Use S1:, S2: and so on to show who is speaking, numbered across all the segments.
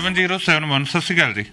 S1: 7071। ਸਤਿ ਸ਼੍ਰੀ ਅਕਾਲ ਜੀ।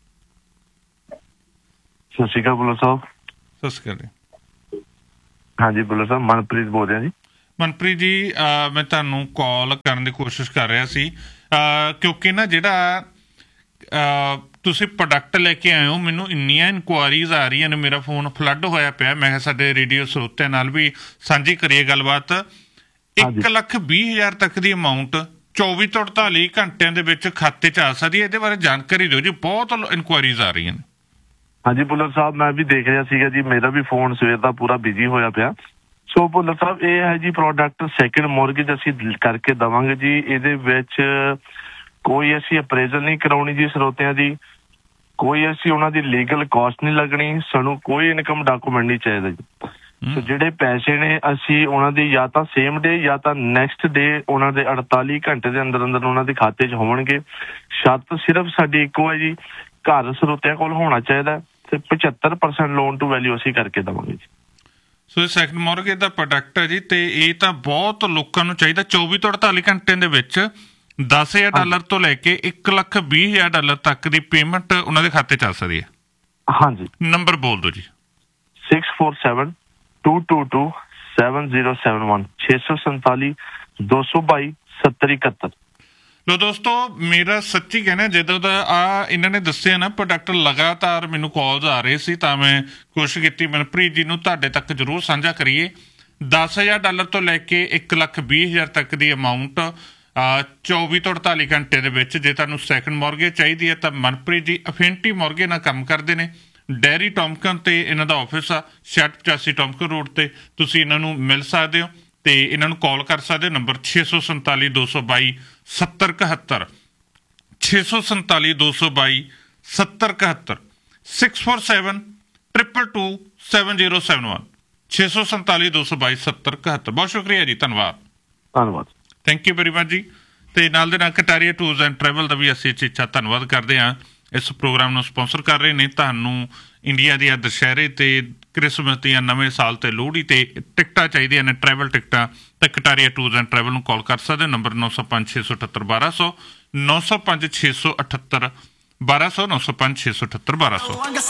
S2: ਸਤਿ ਸ਼੍ਰੀ ਅਕਾਲ ਬੁੱਲਰ ਸਾਹਿਬ।
S1: ਸਤਿ ਸ਼੍ਰੀ ਅਕਾਲ ਜੀ।
S2: ਹਾਂਜੀ ਬੁੱਲਰ ਸਾਹਿਬ, ਮਨਪ੍ਰੀਤ ਬੋਲ ਰਿਹਾ ਜੀ।
S1: ਮਨਪ੍ਰੀਤ ਜੀ, ਮੈਂ ਤੁਹਾਨੂੰ ਕਾਲ ਕਰਨ ਦੀ ਕੋਸ਼ਿਸ਼ ਕਰ ਰਿਹਾ ਸੀ ਕਿਉਂਕਿ ਨਾ ਜਿਹੜਾ ਤੁਸੀਂ ਪ੍ਰੋਡਕਟ ਲੈ ਕੇ ਆਏ ਹੋ, ਮੈਨੂੰ ਇੰਨੀਆਂ ਇਨਕੁਆਇਰੀਜ਼ ਆ ਰਹੀਆਂ ਨੇ, ਮੇਰਾ ਫੋਨ ਫਲੱਡ ਹੋਇਆ ਪਿਆ। ਮੈਂ ਕਿਹਾ ਸਾਡੇ ਰੇਡੀਓ ਸਰੋਤਿਆਂ ਨਾਲ ਵੀ ਸਾਂਝੀ ਕਰੀਏ ਗੱਲਬਾਤ। 1,20,000 ਤੱਕ ਦੀ ਅਮਾਊਂਟ 24 ਤੋਂ 48 ਘੰਟਿਆਂ ਦੇ ਵਿੱਚ ਖਾਤੇ 'ਚ ਆ ਸਕਦੀ ਹੈ। ਇਹਦੇ ਬਾਰੇ ਜਾਣਕਾਰੀ ਦਿਓ ਜੀ, ਬਹੁਤ ਇਨਕੁਆਇਰੀਜ਼ ਆ ਰਹੀਆਂ ਨੇ।
S2: ਹਾਂਜੀ ਬੁੱਲਰ ਸਾਹਿਬ, ਮੈਂ ਵੀ ਦੇਖ ਰਿਹਾ ਸੀਗਾ ਜੀ, ਮੇਰਾ ਵੀ ਫੋਨ ਸਵੇਰ ਦਾ ਪੂਰਾ ਬਿਜੀ ਹੋਇਆ ਪਿਆ। ਸੋ ਬੁੱਲਰ ਸਾਹਿਬ, ਇਹ ਹੈ ਜੀ ਪ੍ਰੋਡਕਟ ਸੈਕਿੰਡ ਮੋਰਗੇਜ ਅਸੀਂ ਕਰਕੇ ਦੇਵਾਂਗੇ ਜੀ। ਇਹਦੇ ਵਿੱਚ ਕੋਈ ਅਸੀਂ ਅਪਰੇਜ਼ਲ ਨਹੀਂ ਕਰਾਉਣੀ ਜੀ ਸਰੋਤਿਆਂ ਦੀ, ਕੋਈ ਅਸੀਂ ਉਹਨਾਂ ਦੀ ਲੀਗਲ ਕਾਸਟ ਨਹੀਂ ਲੱਗਣੀ, ਸਾਨੂੰ ਕੋਈ ਇਨਕਮ ਡਾਕੂਮੈਂਟ ਨਹੀਂ ਚਾਹੀਦਾ ਜੀ। ਸੋ ਜਿਹੜੇ ਪੈਸੇ ਨੇ ਅਸੀਂ ਉਹਨਾਂ ਦੀ ਜਾਂ ਤਾਂ ਸੇਮ ਡੇ ਜਾਂ ਤਾਂ ਨੈਕਸਟ ਡੇ ਉਹਨਾਂ ਦੇ 48 ਘੰਟੇ ਦੇ ਅੰਦਰ ਅੰਦਰ ਉਹਨਾਂ ਦੇ ਖਾਤੇ 'ਚ ਹੋਣਗੇ। ਸ਼ਰਤ ਸਿਰਫ ਸਾਡੀ ਇੱਕੋ ਹੈ ਜੀ, ਘਰ ਸਰੋਤਿਆਂ ਕੋਲ ਹੋਣਾ ਚਾਹੀਦਾ ਤੇ 75% ਲੋਨ ਟੂ ਵੈਲਿਊ ਅਸੀਂ ਕਰਕੇ ਦੇਵਾਂਗੇ ਜੀ।
S1: ਸੋ ਇਹ ਸੈਕਿੰਡ ਮੋਰਗੇਜ ਦਾ ਪ੍ਰੋਡਕਟ ਹੈ ਜੀ, ਤੇ ਇਹ ਤਾਂ ਬਹੁਤ ਲੋਕਾਂ ਨੂੰ ਚਾਹੀਦਾ। 24 ਤੋਂ 48 ਘੰਟਿਆਂ ਦੇ ਵਿੱਚ $10,000 ਤੋਂ ਲੈ ਕੇ $1,20,000 ਤੱਕ ਦੀ ਪੇਮੈਂਟ ਉਹਨਾਂ ਦੇ ਖਾਤੇ 'ਚ ਆ ਸਕਦੀ ਹੈ।
S2: ਹਾਂਜੀ,
S1: ਨੰਬਰ ਬੋਲ ਦਿਓ ਜੀ।
S2: 647-222-7071 647-222-7071।
S1: ਲੋ ਦੋਸਤੋ, ਮੇਰਾ ਸੱਚੀ ਕਹਿਣਾ, ਜਦੋਂ ਦਾ ਇਹਨਾਂ ਨੇ ਦੱਸਿਆ ਨਾ ਪ੍ਰੋਡਕਟ, ਲਗਾਤਾਰ ਮੈਨੂੰ ਕਾਲਸ ਆ ਰਹੇ ਸੀ, ਤਾਂ ਮੈਂ ਕੋਸ਼ਿਸ਼ ਕੀਤੀ ਮਨਪ੍ਰੀਤ ਜੀ ਨੂੰ ਤੁਹਾਡੇ ਤੱਕ ਜ਼ਰੂਰ ਸਾਂਝਾ ਕਰੀਏ। $10,000 ਤੋਂ ਲੈ ਕੇ $1,20,000 ਤੱਕ ਦੀ ਅਮਾਊਂਟ 24 ਤੋਂ 48 ਘੰਟੇ ਦੇ ਵਿੱਚ। ਜੇ ਤੁਹਾਨੂੰ ਸੈਕਿੰਡ ਮੋਰਗੇਜ ਚਾਹੀਦੀ ਹੈ ਤਾਂ ਮਨਪ੍ਰੀਤ ਜੀ ਅਫਿਨਿਟੀ ਮੋਰਗੇਜ ਨਾਲ ਕੰਮ ਕਰਦੇ ਨੇ। ਡੈਰੀ ਟੋਮਕਨ ਤੇ ਇਹਨਾਂ ਦਾ ਆਫਿਸ ਆ, 6685 ਟੋਮਕਨ ਰੋਡ ਤੇ। ਤੁਸੀਂ ਇਹਨਾਂ ਨੂੰ ਮਿਲ ਸਕਦੇ ਹੋ ਤੇ ਇਹਨਾਂ ਨੂੰ ਕਾਲ ਕਰ ਸਕਦੇ ਹੋ। ਨੰਬਰ 647-222-7071, 647-222-7071, 647-222-7071, 647-222-7071। ਬਹੁਤ ਸ਼ੁਕਰੀਆ ਜੀ, ਧੰਨਵਾਦ। ਥੈਂਕ ਯੂ ਵੈਰੀ ਮਚ ਜੀ। ਤੇ ਨਾਲ ਦੇ ਨਾਲ ਕਟਾਰੀਆ ਟੂਰਸ ਐਂਡ ਟਰੈਵਲ ਦਾ ਵੀ ਅਸੀਂ ਚੀਚਾ ਧੰਨਵਾਦ ਕਰਦੇ ਹਾਂ। ਇਸ ਪ੍ਰੋਗਰਾਮ ਨੂੰ ਸਪਾਂਸਰ ਕਰ ਰਹੇ ਨੇ। ਤੁਹਾਨੂੰ ਇੰਡੀਆ ਦੀਆਂ ਦੁਸਹਿਰੇ ਤੇ ਕ੍ਰਿਸਮਸ ਦੀਆਂ, ਨਵੇਂ ਸਾਲ ਤੇ ਲੋਹੜੀ ਤੇ ਟਿਕਟਾਂ ਚਾਹੀਦੀਆਂ ਨੇ, ਟਰੈਵਲ ਟਿਕਟਾਂ, ਤਾਂ ਕਟਾਰੀਆ ਟੂਰਸ ਐਂਡ ਟਰੈਵਲ ਨੂੰ ਕਾਲ ਕਰ ਸਕਦੇ ਹੋ। ਨੰਬਰ 905-678-1200, 905-678-1200, 905-678-1200।